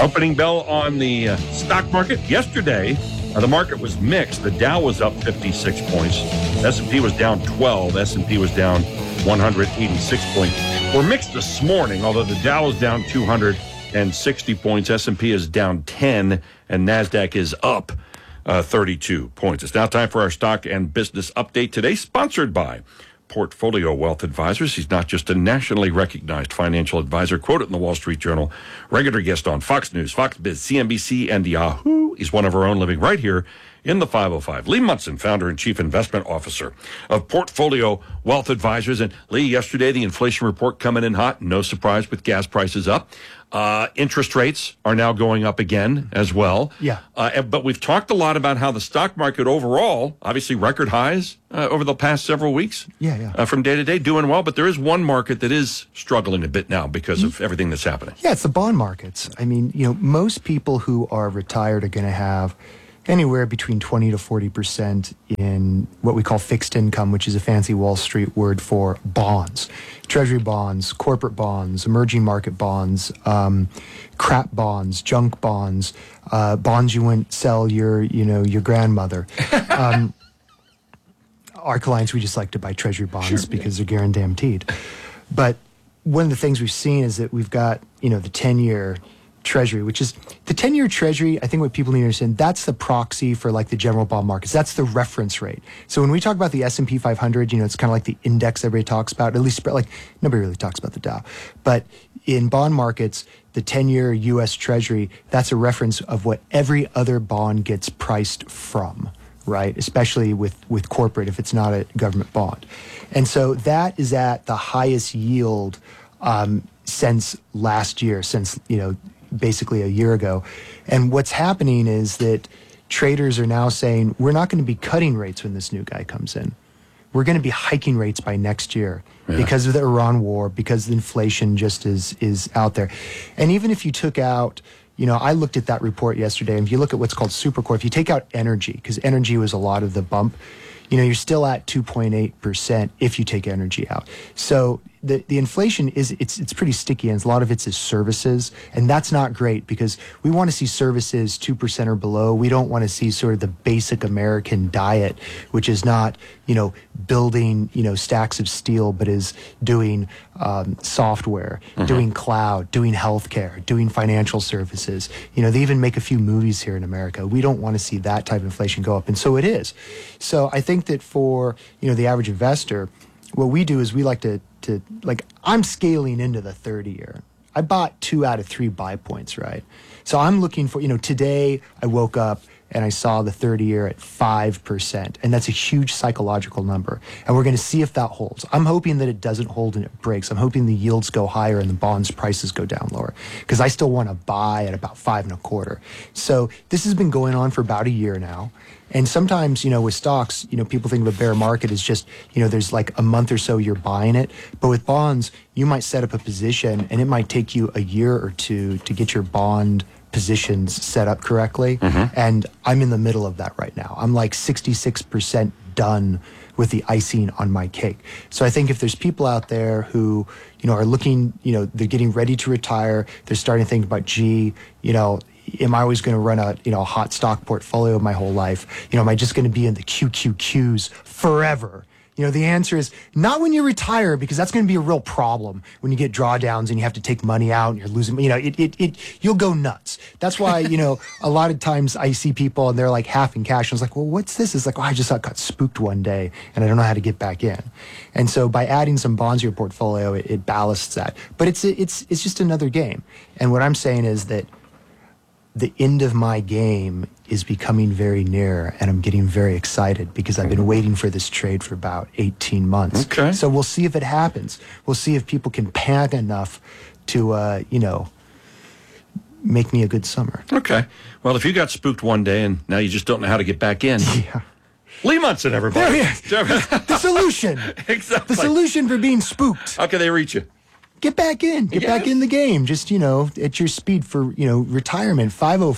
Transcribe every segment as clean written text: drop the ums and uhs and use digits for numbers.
Opening bell on the stock market yesterday. The market was mixed. The Dow was up 56 points. S&P was down 12. S&P was down 186 points. We're mixed this morning, although the Dow is down 260 points. S&P is down 10, and NASDAQ is up 32 points. It's now time for our stock and business update today, sponsored by Portfolio Wealth Advisors. He's not just a nationally recognized financial advisor, quoted in the Wall Street Journal, regular guest on Fox News, Fox Biz, CNBC, and Yahoo. He's one of our own, living right here in the 505. Lee Munson, founder and chief investment officer of Portfolio Wealth Advisors. And Lee, yesterday the inflation report coming in hot. No surprise with gas prices up. Interest rates are now going up again as well. Yeah. But we've talked a lot about how the stock market overall, obviously record highs over the past several weeks. From day to day, doing well. But there is one market that is struggling a bit now because of everything that's happening. Yeah, it's the bond markets. I mean, most people who are retired are going to have anywhere between 20 to 40% in what we call fixed income, which is a fancy Wall Street word for bonds. Treasury bonds, corporate bonds, emerging market bonds, crap bonds, junk bonds, bonds you wouldn't sell your grandmother. Our clients, we just like to buy treasury bonds because they're guaranteed. But one of the things we've seen is that we've got, the 10-year Treasury, which is the 10-year Treasury. I think what people need to understand, that's the proxy for like the general bond markets. That's the reference rate. So when we talk about the S&P 500, it's kind of like the index everybody talks about, at least like nobody really talks about the Dow. But in bond markets, the 10-year U.S. Treasury, that's a reference of what every other bond gets priced from, right? Especially with corporate, if it's not a government bond. And so that is at the highest yield since last year, since, basically a year ago. And what's happening is that traders are now saying, we're not going to be cutting rates when this new guy comes in. We're going to be hiking rates by next year because of the Iran war, because the inflation just is out there. And even if you took out, I looked at that report yesterday, and if you look at what's called Supercore, if you take out energy, because energy was a lot of the bump, you're still at 2.8% if you take energy out. So the inflation it's pretty sticky, and a lot of it's is services, and that's not great because we want to see services 2% or below. We don't want to see sort of the basic American diet, which is not building stacks of steel, but is doing software, doing cloud, doing healthcare, doing financial services. They even make a few movies here in America. We don't want to see that type of inflation go up, and so it is. So I think that for the average investor, what we do is we like to I'm scaling into the 30-year. I bought 2 out of 3 buy points, right? So I'm looking for, today I woke up and I saw the 30-year at 5%, and that's a huge psychological number. And we're going to see if that holds. I'm hoping that it doesn't hold and it breaks. I'm hoping the yields go higher and the bonds prices go down lower, because I still want to buy at about 5.25. So this has been going on for about a year now. And sometimes, with stocks, people think of a bear market as just, there's like a month or so you're buying it. But with bonds, you might set up a position and it might take you a year or two to get your bond positions set up correctly. And I'm in the middle of that right now. I'm like 66% done with the icing on my cake. So I think if there's people out there who, are looking, they're getting ready to retire, they're starting to think about, am I always going to run a hot stock portfolio my whole life? Am I just going to be in the QQQs forever? The answer is not when you retire, because that's going to be a real problem when you get drawdowns and you have to take money out and you're losing, you'll go nuts. That's why, a lot of times I see people and they're like half in cash. And I was like, well, what's this? It's like, I just got spooked one day and I don't know how to get back in. And so by adding some bonds to your portfolio, it ballasts that. But it's just another game. And what I'm saying is that the end of my game is becoming very near, and I'm getting very excited because I've been waiting for this trade for about 18 months. Okay. So we'll see if it happens. We'll see if people can panic enough to, make me a good summer. Okay. Well, if you got spooked one day and now you just don't know how to get back in. Yeah. Lee Munson, everybody. The solution. Exactly. The solution for being spooked. How can they reach you? Get back in. Get back in the game. Just, at your speed for, retirement.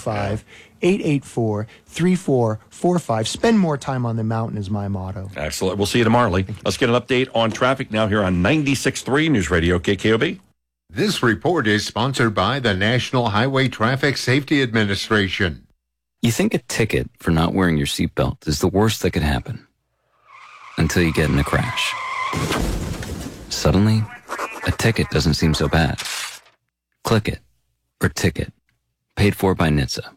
505-884-3445. Spend more time on the mountain is my motto. Excellent. We'll see you tomorrow, Lee. Let's get an update on traffic now here on 96.3 News Radio KKOB. This report is sponsored by the National Highway Traffic Safety Administration. You think a ticket for not wearing your seatbelt is the worst that could happen. Until you get in a crash. Suddenly, a ticket doesn't seem so bad. Click it. Or ticket. Paid for by NHTSA.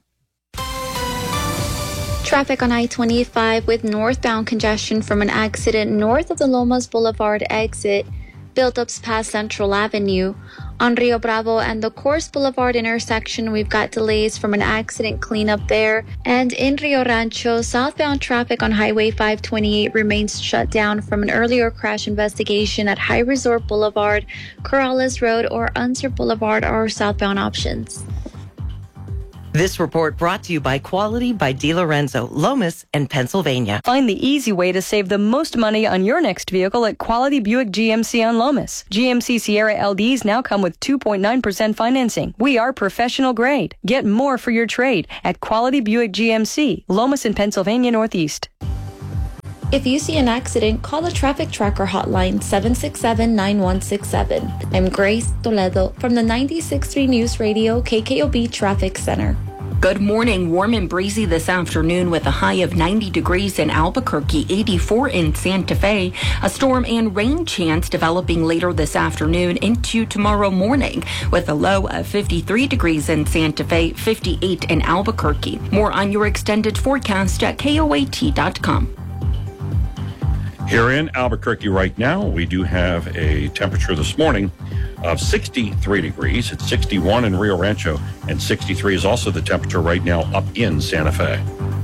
Traffic on I-25 with northbound congestion from an accident north of the Lomas Boulevard exit. Buildups past Central Avenue. On Rio Bravo and the Course Boulevard intersection, we've got delays from an accident cleanup there. And in Rio Rancho, southbound traffic on Highway 528 remains shut down from an earlier crash investigation at High Resort Boulevard, Corrales Road, or Unser Boulevard are southbound options. This report brought to you by Quality by DiLorenzo, Lomas, and Pennsylvania. Find the easy way to save the most money on your next vehicle at Quality Buick GMC on Lomas. GMC Sierra LDs now come with 2.9% financing. We are professional grade. Get more for your trade at Quality Buick GMC, Lomas in Pennsylvania Northeast. If you see an accident, call the Traffic Tracker hotline 767-9167. I'm Grace Toledo from the 96.3 News Radio KKOB Traffic Center. Good morning. Warm and breezy this afternoon with a high of 90 degrees in Albuquerque, 84 in Santa Fe. A storm and rain chance developing later this afternoon into tomorrow morning with a low of 53 degrees in Santa Fe, 58 in Albuquerque. More on your extended forecast at KOAT.com. Here in Albuquerque right now, we do have a temperature this morning of 63 degrees. It's 61 in Rio Rancho, and 63 is also the temperature right now up in Santa Fe.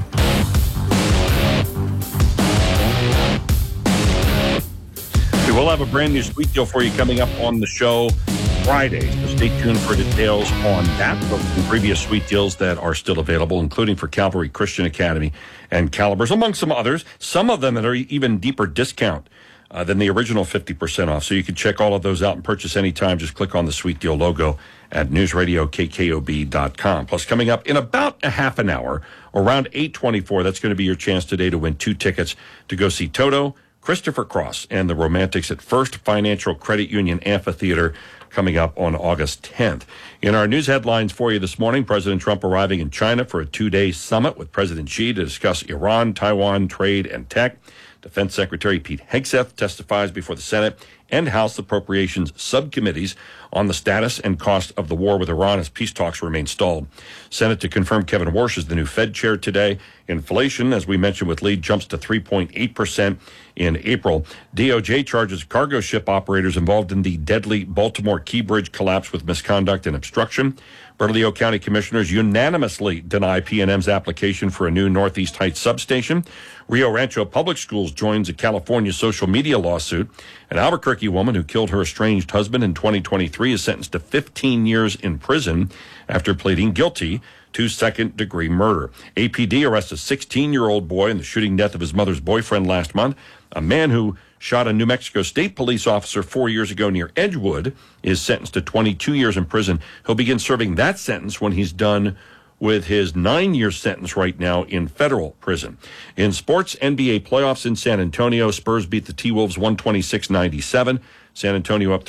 We will have a brand new sweet deal for you coming up on the show Friday, so stay tuned for details on that. But some previous sweet deals that are still available, including for Calvary Christian Academy and Calibers, among some others. Some of them that are even deeper discount than the original 50% off. So you can check all of those out and purchase anytime. Just click on the sweet deal logo at newsradiokkob.com. Plus, coming up in about a half an hour, around 8:24, that's going to be your chance today to win 2 tickets to go see Toto, Christopher Cross, and the Romantics at First Financial Credit Union Amphitheater coming up on August 10th. In our news headlines for you this morning, President Trump arriving in China for a 2-day summit with President Xi to discuss Iran, Taiwan, trade, and tech. Defense Secretary Pete Hegseth testifies before the Senate and House Appropriations subcommittees on the status and cost of the war with Iran as peace talks remain stalled. Senate to confirm Kevin Warsh as the new Fed chair today. Inflation, as we mentioned with Lee, jumps to 3.8% in April. DOJ charges cargo ship operators involved in the deadly Baltimore Key Bridge collapse with misconduct and obstruction. Bernalillo County Commissioners unanimously deny PNM's application for a new Northeast Heights substation. Rio Rancho Public Schools joins a California social media lawsuit. An Albuquerque woman who killed her estranged husband in 2023 is sentenced to 15 years in prison after pleading guilty to second-degree murder. APD arrests a 16-year-old boy in the shooting death of his mother's boyfriend last month. A man who shot a New Mexico State police officer 4 years ago near Edgewood is sentenced to 22 years in prison. He'll begin serving that sentence when he's done with his 9-year sentence right now in federal prison. In sports, NBA playoffs in San Antonio. Spurs beat the T-Wolves 126-97. San Antonio up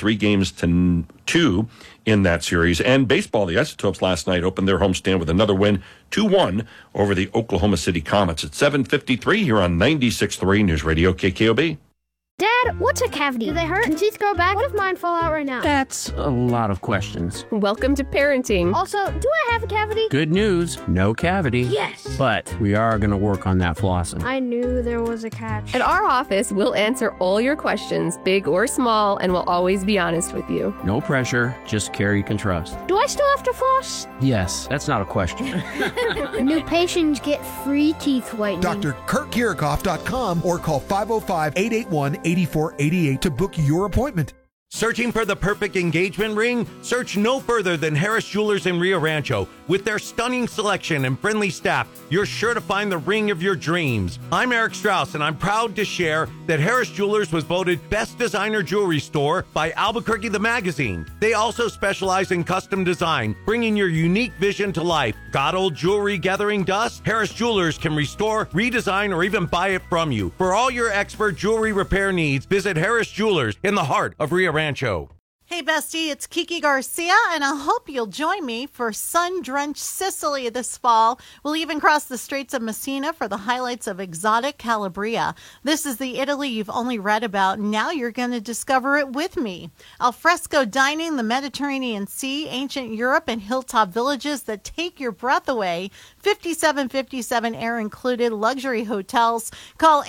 3-2 in that series. And baseball, the Isotopes last night opened their homestand with another win, 2-1 over the Oklahoma City Comets at 7:53 here on 96.3 News Radio KKOB. Dad, what's a cavity? Do they hurt? Can teeth grow back? What if mine fall out right now? That's a lot of questions. Welcome to parenting. Also, do I have a cavity? Good news, no cavity. Yes. But we are going to work on that flossing. I knew there was a catch. At our office, we'll answer all your questions, big or small, and we'll always be honest with you. No pressure, just care you can trust. Do I still have to floss? Yes, that's not a question. New patients get free teeth whitening. DrKurtKirikoff.com or call 505-881-8488 to book your appointment. Searching for the perfect engagement ring? Search no further than Harris Jewelers in Rio Rancho. With their stunning selection and friendly staff, you're sure to find the ring of your dreams. I'm Eric Strauss, and I'm proud to share that Harris Jewelers was voted Best Designer Jewelry Store by Albuquerque the Magazine. They also specialize in custom design, bringing your unique vision to life. Got old jewelry gathering dust? Harris Jewelers can restore, redesign, or even buy it from you. For all your expert jewelry repair needs, visit Harris Jewelers in the heart of Rio Rancho. Hey, bestie, it's Kiki Garcia, and I hope you'll join me for sun-drenched Sicily this fall. We'll even cross the Straits of Messina for the highlights of exotic Calabria. This is the Italy you've only read about. Now you're going to discover it with me. Alfresco dining, the Mediterranean Sea, ancient Europe, and hilltop villages that take your breath away. 5757 air included, luxury hotels. Call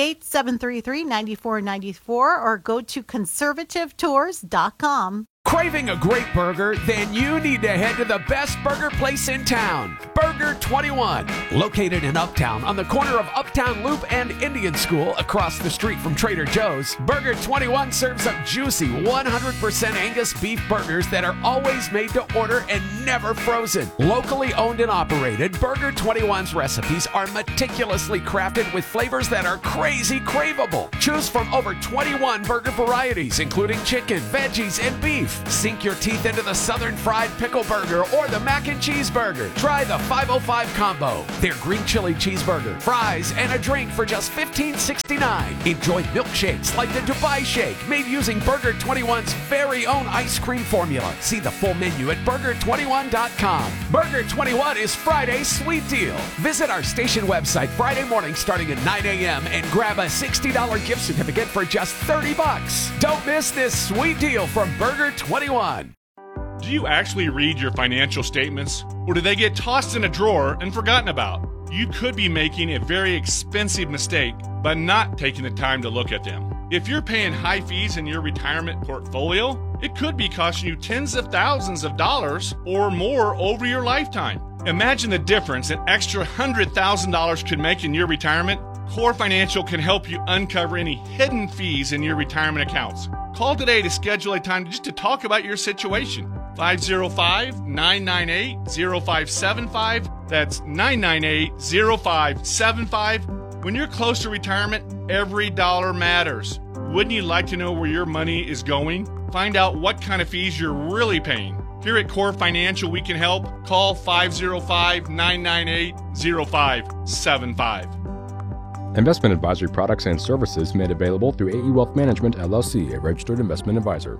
888-733-9494 or go to conservativetours.com. Craving a great burger? Then you need to head to the best burger place in town, Burger 21. Located in Uptown on the corner of Uptown Loop and Indian School across the street from Trader Joe's, Burger 21 serves up juicy 100% Angus beef burgers that are always made to order and never frozen. Locally owned and operated, Burger 21's recipes are meticulously crafted with flavors that are crazy craveable. Choose from over 21 burger varieties, including chicken, veggies, and beef. Sink your teeth into the Southern Fried Pickle Burger or the Mac and Cheese Burger. Try the 505 Combo. Their green chili cheeseburger, fries, and a drink for just $15.69. Enjoy milkshakes like the Dubai Shake, made using Burger 21's very own ice cream formula. See the full menu at burger21.com. Burger 21 is Friday's sweet deal. Visit our station website Friday morning starting at 9 a.m. and grab a $60 gift certificate for just $30. Don't miss this sweet deal from Burger 21. Do you actually read your financial statements, or do they get tossed in a drawer and forgotten about? You could be making a very expensive mistake by not taking the time to look at them. If you're paying high fees in your retirement portfolio, it could be costing you tens of thousands of dollars or more over your lifetime. Imagine the difference an extra $100,000 could make in your retirement. Core Financial can help you uncover any hidden fees in your retirement accounts. Call today to schedule a time just to talk about your situation. 505-998-0575. That's 998-0575. When you're close to retirement, every dollar matters. Wouldn't you like to know where your money is going? Find out what kind of fees you're really paying. Here at Core Financial, we can help. Call 505-998-0575. Investment advisory products and services made available through AE Wealth Management, LLC, a registered investment advisor.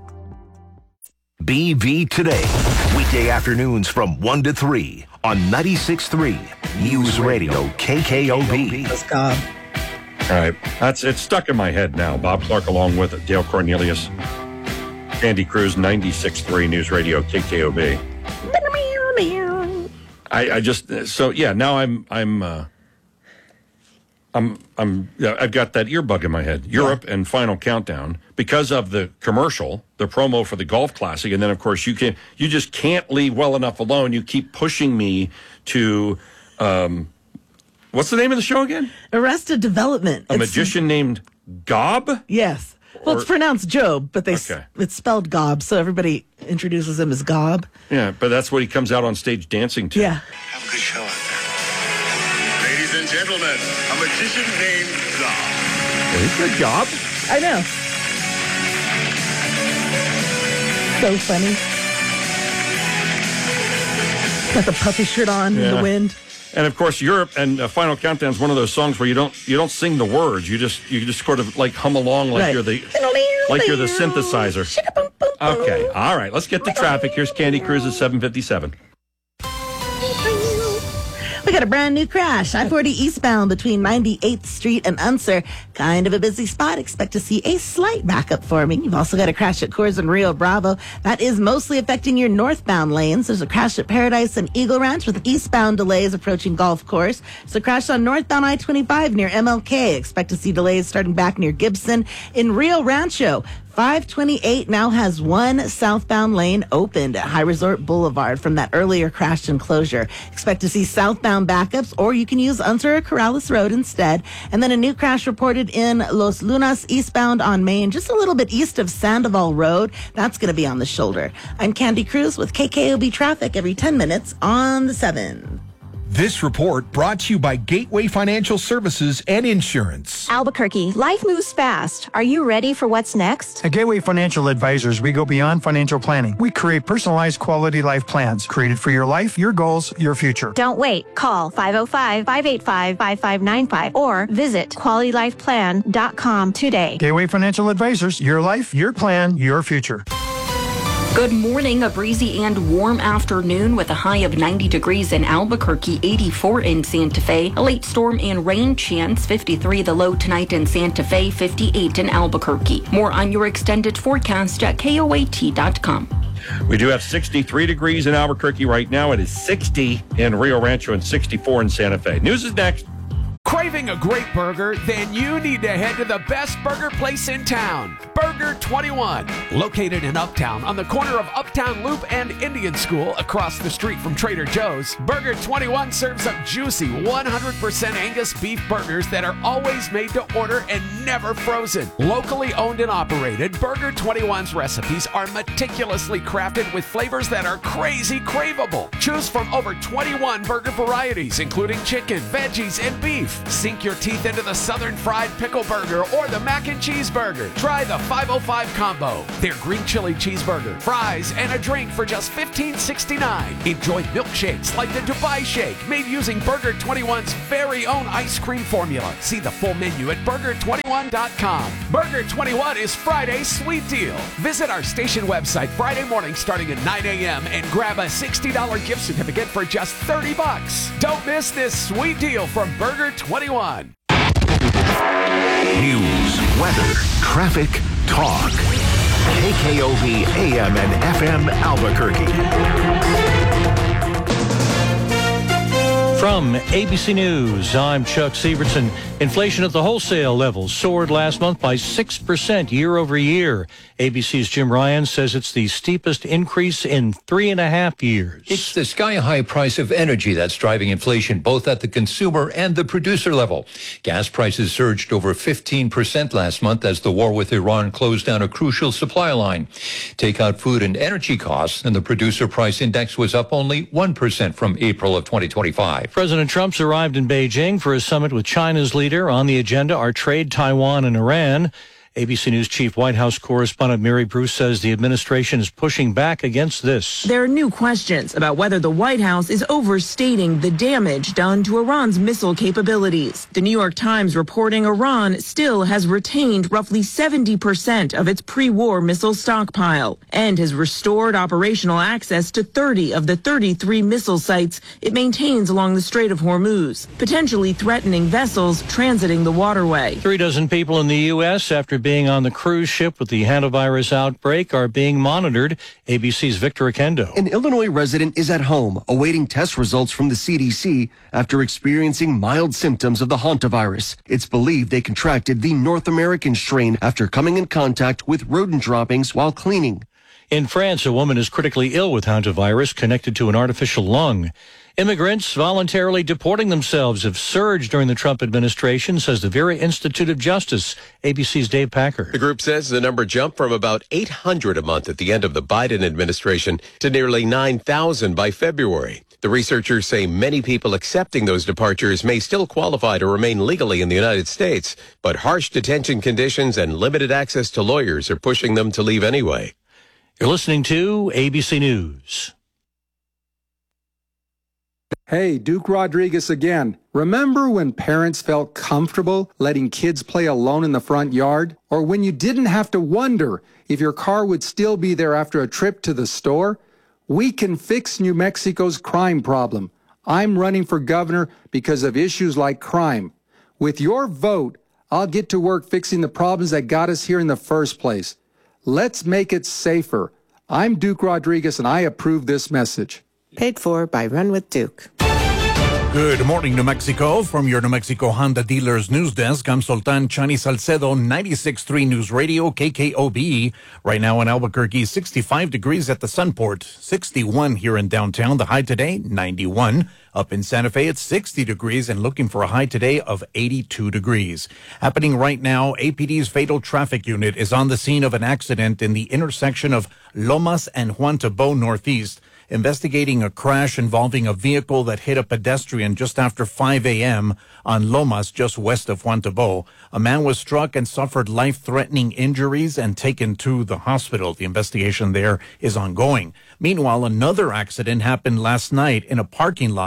BV Today, weekday afternoons from 1 to 3 on 96.3 News Radio KKOB. Let's go. All right, it's stuck in my head now. Bob Clark along with Dale Cornelius, Andy Cruz, 96.3 News Radio KKOB. Now I've got that earbug in my head. Europe and Final Countdown because of the commercial, the promo for the Golf Classic, and then of course you just can't leave well enough alone. You keep pushing me to what's the name of the show again? Arrested Development. A magician named Gob? Yes. Well, it's pronounced Job, but it's spelled Gob, so everybody introduces him as Gob. Yeah, but that's what he comes out on stage dancing to. Yeah. Have a good show out there. Ladies and gentlemen, a magician named Gob. Is it Gob? I know. So funny. Got the puppy shirt on in the wind. And of course, Europe and Final Countdown is one of those songs where you don't sing the words. You just sort of like hum along like you're the synthesizer. Okay, all right. Let's get to traffic. Here's Candy Cruz at 7:57. We got a brand new crash. I-40 eastbound between 98th Street and Unser. Kind of a busy spot. Expect to see a slight backup forming. You've also got a crash at Coors and Rio Bravo. That is mostly affecting your northbound lanes. There's a crash at Paradise and Eagle Ranch with eastbound delays approaching Golf Course. There's a crash on northbound I-25 near MLK. Expect to see delays starting back near Gibson. In Rio Rancho, 528 now has one southbound lane opened at High Resort Boulevard from that earlier crash enclosure. Expect to see southbound backups, or you can use Unser or Corrales Road instead. And then a new crash reported in Los Lunas eastbound on Main, just a little bit east of Sandoval Road. That's going to be on the shoulder. I'm Candy Cruz with KKOB Traffic every 10 minutes on the 7. This report brought to you by Gateway Financial Services and Insurance. Albuquerque, life moves fast. Are you ready for what's next? At Gateway Financial Advisors, we go beyond financial planning. We create personalized quality life plans created for your life, your goals, your future. Don't wait. Call 505-585-5595 or visit QualityLifePlan.com today. Gateway Financial Advisors, your life, your plan, your future. Good morning. A breezy and warm afternoon with a high of 90 degrees in Albuquerque, 84 in Santa Fe. A late storm and rain chance, 53 the low tonight in Santa Fe, 58 in Albuquerque. More on your extended forecast at KOAT.com. We do have 63 degrees in Albuquerque right now. It is 60 in Rio Rancho and 64 in Santa Fe. News is next. Craving a great burger? Then you need to head to the best burger place in town, Burger 21. Located in Uptown on the corner of Uptown Loop and Indian School across the street from Trader Joe's, Burger 21 serves up juicy 100% Angus beef burgers that are always made to order and never frozen. Locally owned and operated, Burger 21's recipes are meticulously crafted with flavors that are crazy craveable. Choose from over 21 burger varieties, including chicken, veggies, and beef. Sink your teeth into the Southern Fried Pickle Burger or the Mac and Cheese Burger. Try the 505 Combo. Their green chili cheeseburger, fries, and a drink for just $15.69. Enjoy milkshakes like the Dubai Shake, made using Burger 21's very own ice cream formula. See the full menu at burger21.com. Burger 21 is Friday's sweet deal. Visit our station website Friday morning starting at 9 a.m. and grab a $60 gift certificate for just $30. Don't miss this sweet deal from Burger 21. News, weather, traffic, talk. KKOV AM and FM Albuquerque. From ABC News, I'm Chuck Sievertson. Inflation at the wholesale level soared last month by 6% year over year. ABC's Jim Ryan says it's the steepest increase in 3.5 years. It's the sky-high price of energy that's driving inflation both at the consumer and the producer level. Gas prices surged over 15% last month as the war with Iran closed down a crucial supply line. Take out food and energy costs, and the producer price index was up only 1% from April of 2025. President Trump's arrived in Beijing for a summit with China's leader. On the agenda are trade, Taiwan, and Iran. ABC News Chief White House correspondent Mary Bruce says the administration is pushing back against this. There are new questions about whether the White House is overstating the damage done to Iran's missile capabilities. The New York Times reporting Iran still has retained roughly 70% of its pre-war missile stockpile and has restored operational access to 30 of the 33 missile sites it maintains along the Strait of Hormuz, potentially threatening vessels transiting the waterway. 36 people in the U.S. after being on the cruise ship with the hantavirus outbreak are being monitored. ABC's Victor Akendo. An Illinois resident is at home awaiting test results from the CDC after experiencing mild symptoms of the hantavirus. It's believed they contracted the North American strain after coming in contact with rodent droppings while cleaning. In France, a woman is critically ill with hantavirus connected to an artificial lung. Immigrants voluntarily deporting themselves have surged during the Trump administration, says the Vera Institute of Justice. ABC's Dave Packer. The group says the number jumped from about 800 a month at the end of the Biden administration to nearly 9,000 by February. The researchers say many people accepting those departures may still qualify to remain legally in the United States, but harsh detention conditions and limited access to lawyers are pushing them to leave anyway. You're listening to ABC News. Hey, Duke Rodriguez again. Remember when parents felt comfortable letting kids play alone in the front yard? Or when you didn't have to wonder if your car would still be there after a trip to the store? We can fix New Mexico's crime problem. I'm running for governor because of issues like crime. With your vote, I'll get to work fixing the problems that got us here in the first place. Let's make it safer. I'm Duke Rodriguez, and I approve this message. Paid for by Run with Duke. Good morning, New Mexico. From your New Mexico Honda Dealers News Desk, I'm Sultan Chani Salcedo, 96.3 News Radio, KKOB. Right now in Albuquerque, 65 degrees at the Sunport, 61 here in downtown. The high today, 91. Up in Santa Fe, it's 60 degrees and looking for a high today of 82 degrees. Happening right now, APD's Fatal Traffic Unit is on the scene of an accident in the intersection of Lomas and Juan Tabo Northeast, investigating a crash involving a vehicle that hit a pedestrian just after 5 a.m. on Lomas, just west of Juan Tabo. A man was struck and suffered life-threatening injuries and taken to the hospital. The investigation there is ongoing. Meanwhile, another accident happened last night in a parking lot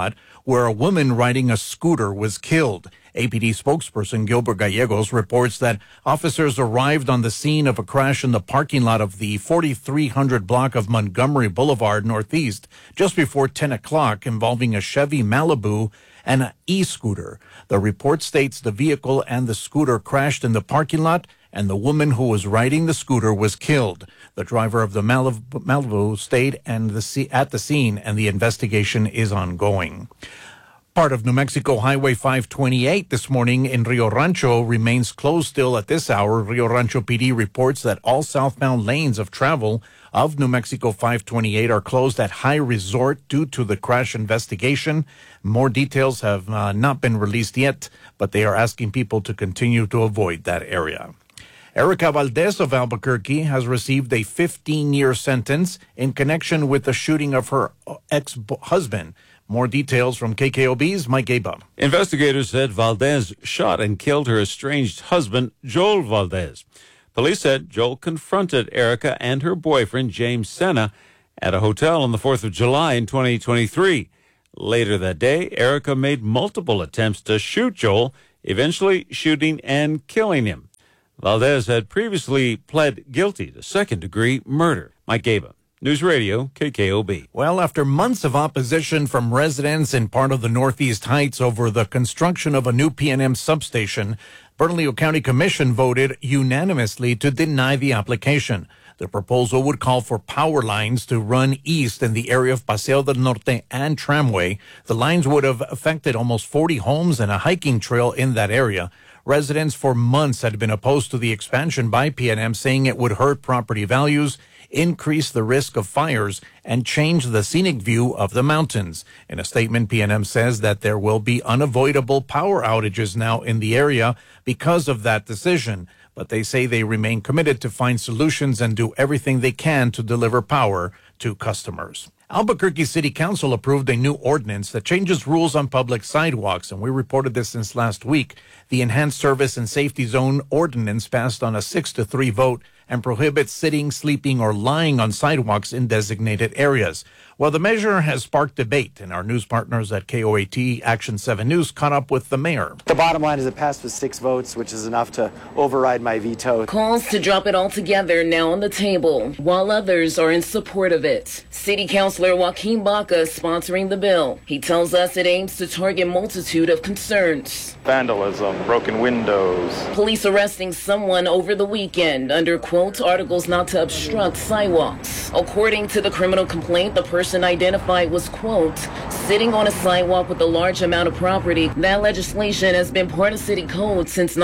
where a woman riding a scooter was killed. APD spokesperson Gilbert Gallegos reports that officers arrived on the scene of a crash in the parking lot of the 4300 block of Montgomery Boulevard Northeast just before 10 o'clock, involving a Chevy Malibu and an e-scooter. The report states the vehicle and the scooter crashed in the parking lot, and the woman who was riding the scooter was killed. The driver of the Malibu stayed at the scene, and the investigation is ongoing. Part of New Mexico Highway 528 this morning in Rio Rancho remains closed still at this hour. Rio Rancho PD reports that all southbound lanes of travel of New Mexico 528 are closed at High Resort due to the crash investigation. More details have not been released yet, but they are asking people to continue to avoid that area. Erica Valdez of Albuquerque has received a 15-year sentence in connection with the shooting of her ex-husband. More details from KKOB's Mike Gaba. Investigators said Valdez shot and killed her estranged husband, Joel Valdez. Police said Joel confronted Erica and her boyfriend, James Sena, at a hotel on the 4th of July in 2023. Later that day, Erica made multiple attempts to shoot Joel, eventually shooting and killing him. Valdez had previously pled guilty to second-degree murder. Mike Gaba, News Radio, KKOB. Well, after months of opposition from residents in part of the Northeast Heights over the construction of a new PNM substation, Bernalillo County Commission voted unanimously to deny the application. The proposal would call for power lines to run east in the area of Paseo del Norte and Tramway. The lines would have affected almost 40 homes and a hiking trail in that area. Residents for months had been opposed to the expansion by PNM, saying it would hurt property values, increase the risk of fires, and change the scenic view of the mountains. In a statement, PNM says that there will be unavoidable power outages now in the area because of that decision, but they say they remain committed to find solutions and do everything they can to deliver power to customers. Albuquerque City Council approved a new ordinance that changes rules on public sidewalks, and we reported this since last week. The Enhanced Service and Safety Zone ordinance passed on a 6-3 vote and prohibits sitting, sleeping, or lying on sidewalks in designated areas. Well, the measure has sparked debate, and our news partners at KOAT Action 7 News caught up with the mayor. The bottom line is it passed with 6 votes, which is enough to override my veto. Calls to drop it all together now on the table, while others are in support of it. City Councilor Joaquin Baca is sponsoring the bill. He tells us it aims to target a multitude of concerns. Vandalism, broken windows. Police arresting someone over the weekend under, quote, articles not to obstruct sidewalks. According to the criminal complaint, the person identified was, quote, sitting on a sidewalk with a large amount of property. That legislation has been part of city code since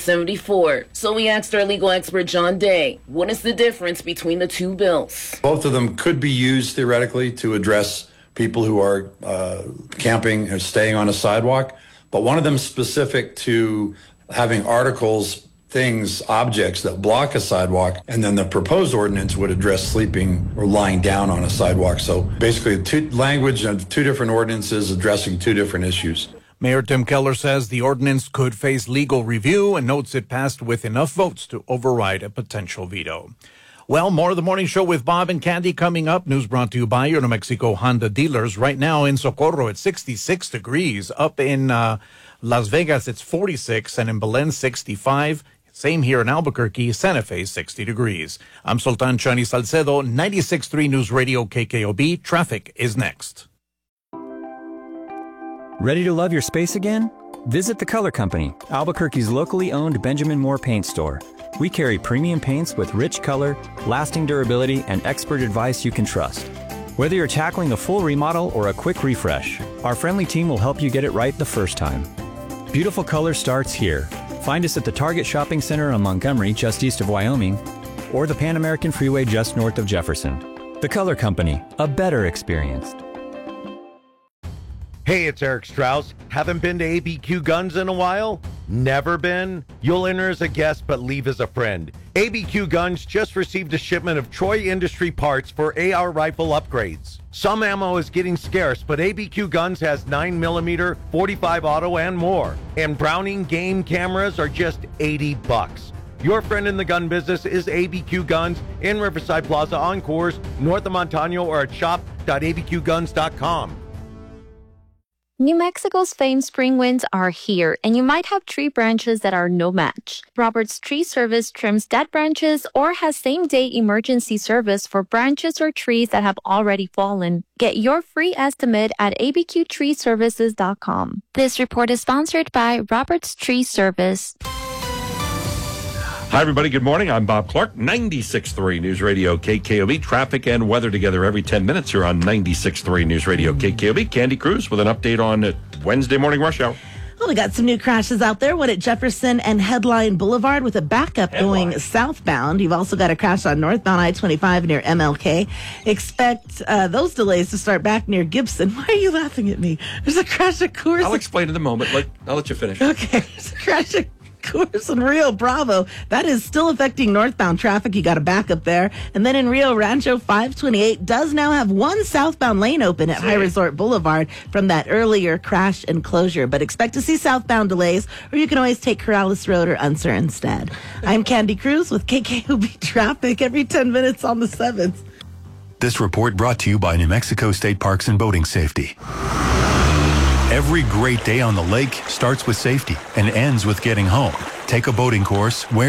1974. So we asked our legal expert, John Day, what is the difference between the two bills? Both of them could be used theoretically to address people who are camping or staying on a sidewalk, but one of them specific to having articles, things, objects that block a sidewalk, and then the proposed ordinance would address sleeping or lying down on a sidewalk. So basically, language of 2 different ordinances addressing 2 different issues. Mayor Tim Keller says the ordinance could face legal review and notes it passed with enough votes to override a potential veto. Well, more of the morning show with Bob and Candy coming up. News brought to you by your New Mexico Honda dealers. Right now in Socorro, it's 66 degrees. Up in Las Vegas, it's 46, and in Belen, 65. Same here in Albuquerque, Santa Fe, 60 degrees. I'm Sultan Chani Salcedo, 96.3 News Radio KKOB. Traffic is next. Ready to love your space again? Visit The Color Company, Albuquerque's locally owned Benjamin Moore paint store. We carry premium paints with rich color, lasting durability, and expert advice you can trust. Whether you're tackling a full remodel or a quick refresh, our friendly team will help you get it right the first time. Beautiful color starts here. Find us at the Target Shopping Center on Montgomery, just east of Wyoming, or the Pan American Freeway just north of Jefferson. The Color Company, a better experience. Hey, it's Eric Strauss. Haven't been to ABQ Guns in a while? Never been? You'll enter as a guest but leave as a friend. ABQ Guns just received a shipment of Troy Industry parts for AR rifle upgrades. Some ammo is getting scarce, but ABQ Guns has 9mm, 45 auto, and more. And Browning game cameras are just $80. Your friend in the gun business is ABQ Guns in Riverside Plaza on Coors, north of Montano, or at shop.abqguns.com. New Mexico's famed spring winds are here, and you might have tree branches that are no match. Roberts Tree Service trims dead branches or has same-day emergency service for branches or trees that have already fallen. Get your free estimate at abqtreeservices.com. This report is sponsored by Roberts Tree Service. Hi, everybody. Good morning. I'm Bob Clark, 96.3 News Radio KKOB. Traffic and weather together every 10 minutes here on 96.3 News Radio KKOB. Candy Cruz with an update on Wednesday morning rush hour. Well, we got some new crashes out there. One at Jefferson and Headline Boulevard with a backup going southbound. You've also got a crash on northbound I-25 near MLK. Expect those delays to start back near Gibson. Why are you laughing at me? There's a crash at Coors. I'll explain in a moment. I'll let you finish. Okay. There's a crash at Coors and Rio Bravo. That is still affecting northbound traffic. You got a backup there. And then in Rio Rancho, 528 does now have one southbound lane open at High Resort Boulevard from that earlier crash and closure. But expect to see southbound delays, or you can always take Corrales Road or Unser instead. I'm Candy Cruz with KKOB Traffic every 10 minutes on the 7th. This report brought to you by New Mexico State Parks and Boating Safety. Every great day on the lake starts with safety and ends with getting home. Take a boating course, wear